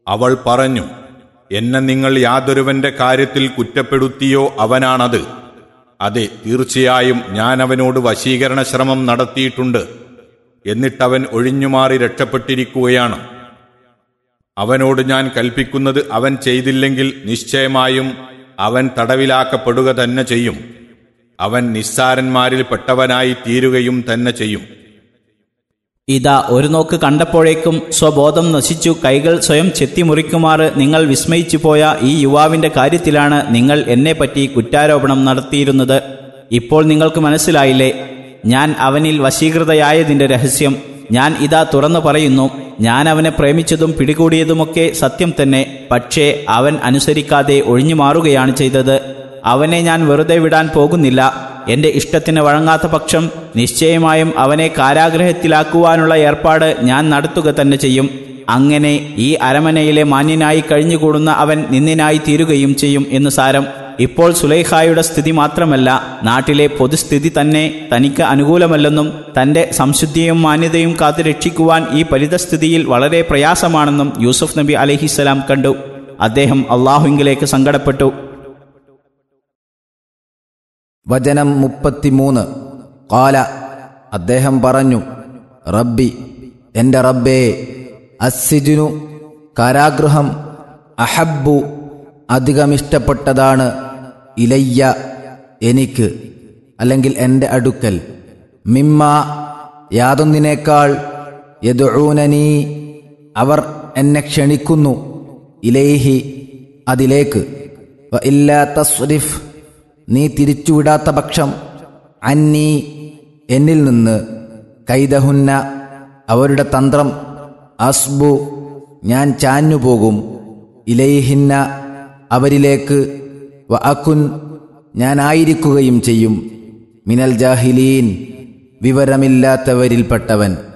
അവൾ പറഞ്ഞു, എന്നെ നിങ്ങൾ യാതൊരുവന്റെ കാര്യത്തിൽ കുറ്റപ്പെടുത്തിയോ അവനാണത്. അതെ, തീർച്ചയായും ഞാൻ അവനോട് വശീകരണ ശ്രമം നടത്തിയിട്ടുണ്ട്. എന്നിട്ടവൻ ഒഴിഞ്ഞുമാറി രക്ഷപ്പെട്ടിരിക്കുകയാണ്. അവനോട് ഞാൻ കൽപ്പിക്കുന്നത് അവൻ ചെയ്തില്ലെങ്കിൽ നിശ്ചയമായും അവൻ തടവിലാക്കപ്പെടുക തന്നെ ചെയ്യും. അവൻ നിസ്സാരന്മാരിൽ പെട്ടവനായി തീരുകയും തന്നെ ചെയ്യും. ഇതാ, ഒരു നോക്ക് കണ്ടപ്പോഴേക്കും സ്വബോധം നശിച്ചു കൈകൾ സ്വയം ചെത്തിമുറിക്കുമാറ് നിങ്ങൾ വിസ്മയിച്ചു പോയ ഈ യുവാവിന്റെ കാര്യത്തിലാണ് നിങ്ങൾ എന്നെപ്പറ്റി കുറ്റാരോപണം നടത്തിയിരുന്നത്. ഇപ്പോൾ നിങ്ങൾക്ക് മനസ്സിലായില്ലേ ഞാൻ അവനിൽ വശീകൃതയായതിന്റെ രഹസ്യം? ഞാൻ ഇതാ തുറന്നു പറയുന്നു, ഞാൻ അവനെ പ്രേമിച്ചതും പിടികൂടിയതുമൊക്കെ സത്യം തന്നെ. പക്ഷേ അവൻ അനുസരിക്കാതെ ഒഴിഞ്ഞു മാറുകയാണ് ചെയ്തത്. അവനെ ഞാൻ വെറുതെ വിടാൻ പോകുന്നില്ല. എന്റെ ഇഷ്ടത്തിന് വഴങ്ങാത്ത പക്ഷം നിശ്ചയമായും അവനെ കാരാഗ്രഹത്തിലാക്കുവാനുള്ള ഏർപ്പാട് ഞാൻ നടത്തുക തന്നെ ചെയ്യും. അങ്ങനെ ഈ അരമനയിലെ മാന്യനായി കഴിഞ്ഞുകൂടുന്ന അവൻ നിന്ദിനായി തീരുകയും ചെയ്യും എന്ന് സാരം. ഇപ്പോൾ സുലൈഖായുടെ സ്ഥിതി മാത്രമല്ല, നാട്ടിലെ പൊതുസ്ഥിതി തന്നെ തനിക്ക് അനുകൂലമല്ലെന്നും തന്റെ സംശുദ്ധിയും മാന്യതയും കാത്തു രക്ഷിക്കുവാൻ ഈ പരിതസ്ഥിതിയിൽ വളരെ പ്രയാസമാണെന്നും യൂസുഫ് നബി അലൈഹിസ്സലാം കണ്ടു. അദ്ദേഹം അള്ളാഹുവിലേക്ക് സങ്കടപ്പെട്ടു. വചനം 33. ഖാല, അദ്ദേഹം പറഞ്ഞു, റബ്ബി, എൻ്റെ റബ്ബേ, അസ്സിജുനു, കാരാഗൃഹം, അഹബ്ബു, അധികമിഷ്ടപ്പെട്ടതാണ്, ഇലയ്യ, എനിക്ക്, അല്ലെങ്കിൽ എൻ്റെ അടുക്കൽ, മിമ്മ, യാതൊന്നിനേക്കാൾ, യദ്ഊനനീ, അവർ എന്നെ ക്ഷണിക്കുന്നു, ഇലൈഹി, അതിലേക്ക്, വ ഇല്ലാ തസ്രിഫ്, നീ തിരിച്ചുവിടാത്ത പക്ഷം, അന്നീ, എന്നിൽ നിന്ന്, കൈദഹുന്ന, അവരുടെ തന്ത്രം, അസ്ബു, ഞാൻ ചാഞ്ഞുപോകും, ഇലൈഹിന്ന, അവരിലേക്ക്, വ അകുൻ, ഞാനായിരിക്കുകയും ചെയ്യും, മിനൽ ജാഹിലീൻ, വിവരമില്ലാത്തവരിൽപ്പെട്ടവൻ.